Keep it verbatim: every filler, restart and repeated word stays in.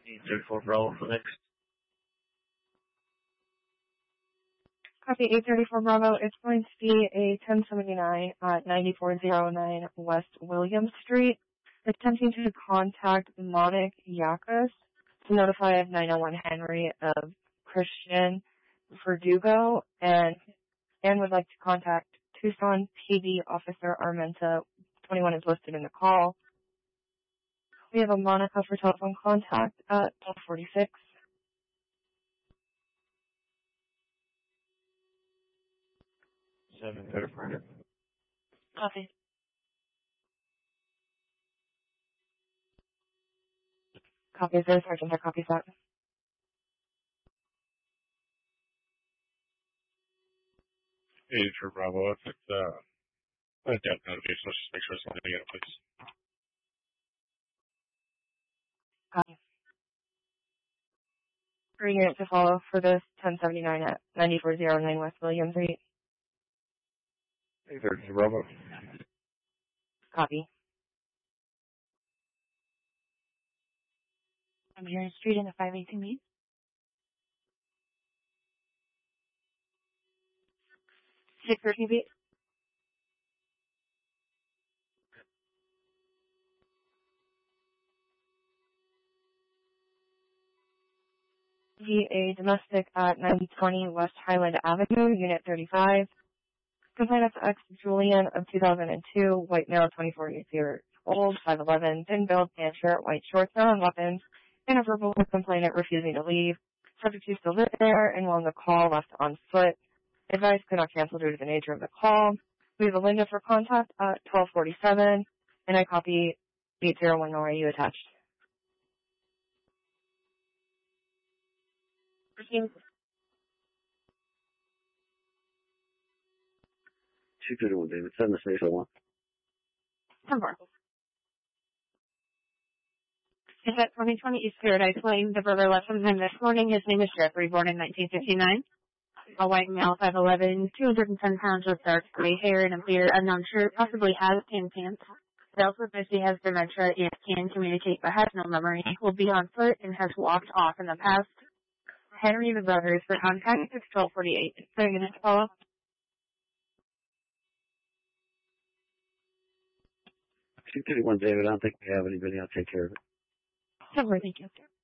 eight thirty-four Bravo for next. Copy eight thirty-four Bravo. It's going to be a ten seventy-nine at ninety-four oh nine West William Street. Attempting to contact Monik Yakas to notify of nine oh one Henry of Christian Verdugo, and and would like to contact Tucson P D Officer Armenta. twenty-one is listed in the call. We have a Monica for telephone contact at twelve forty-six. seven thirty-four. Copy. Copy, sir. Sergeant, I copy that. Eight for Bravo. If it's uh, a death notification, let's just make sure it's not getting it, please. Copy. Three units to follow for this ten seventy-nine at ninety-four oh nine West William Street. eight thirty-four Bravo. Copy. I'm here in Street in the five eighteen meet. six thirteen feet. A domestic at ninety twenty West Highland Avenue, Unit thirty-five. Complainant ex Julian of two thousand two, white male, twenty-four years old, five eleven, thin build, tan shirt, white shorts, non weapons, and a verbal complainant refusing to leave. Subject to still live there and while on the call left on foot. Advice could not cancel due to the nature of the call. We have a Linda for contact at twelve forty-seven, and I copy eight oh one Nora you attached. two thirty-one, David. Send the safe I want. ten four. Is that twenty twenty East Paradise Lane? The brother left from him this morning. His name is Jeffrey, born in nineteen fifty-nine. A white male, five eleven, two hundred ten pounds with dark gray hair and a clear unknown shirt, possibly has tan pants. He also says he has dementia and can communicate but has no memory. Will be on foot and has walked off in the past. Henry the brothers for contact is twelve forty-eight. They're going to follow. two thirty-one, David. I don't think we have anybody. I'll take care of it. Somewhere, thank you.